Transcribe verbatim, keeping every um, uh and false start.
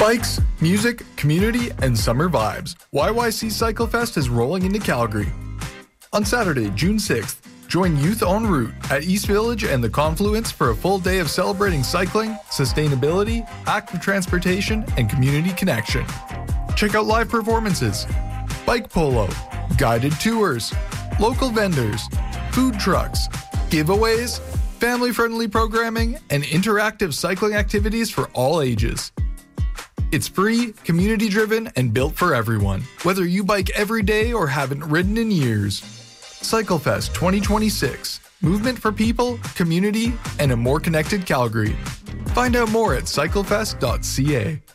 Bikes, music, community, and summer vibes. Y Y C CycleFest is rolling into Calgary. On Saturday, June sixth, join Youth En Route at East Village and the Confluence for a full day of celebrating cycling, sustainability, active transportation, and community connection. Check out live performances, bike polo, guided tours, local vendors, food trucks, giveaways, family-friendly programming, and interactive cycling activities for all ages. It's free, community-driven, and built for everyone, whether you bike every day or haven't ridden in years. CycleFest twenty twenty-six. Movement for people, community, and a more connected Calgary. Find out more at cyclefest dot c a.